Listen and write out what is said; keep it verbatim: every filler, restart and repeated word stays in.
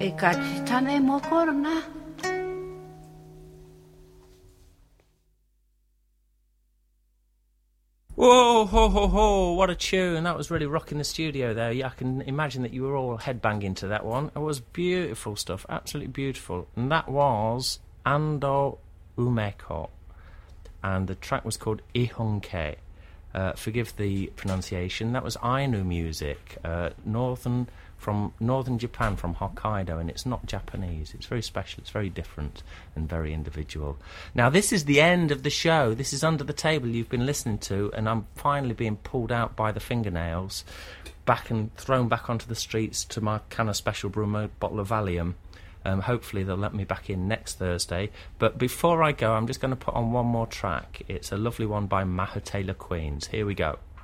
E kachitane mokorna. Whoa, ho, ho, ho, what a tune. That was really rocking the studio there. Yeah, I can imagine that you were all headbanging to that one. It was beautiful stuff, absolutely beautiful. And that was Ando Umeko. And the track was called Ihonke. Uh, forgive the pronunciation. That was Ainu music, uh, northern from northern Japan, from Hokkaido, and it's not Japanese. It's very special. It's very different and very individual. Now, this is the end of the show. This is Under the Table you've been listening to, and I'm finally being pulled out by the fingernails, back and thrown back onto the streets to my kind of special brew, my bottle of Valium. Um, hopefully they'll let me back in next Thursday. But before I go, I'm just going to put on one more track. It's a lovely one by Maher Taylor Queens. Here we go.